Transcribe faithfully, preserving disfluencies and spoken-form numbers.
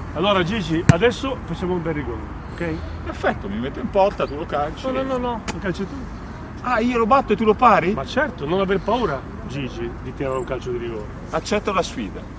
Allora Gigi, adesso facciamo un bel rigore, ok? Perfetto, mi metto in porta, tu lo calci. No, no, no, no, lo calci tu. Ah, io lo batto e tu lo pari? Ma certo, non aver paura, Gigi, di tirare un calcio di rigore. Accetto la sfida.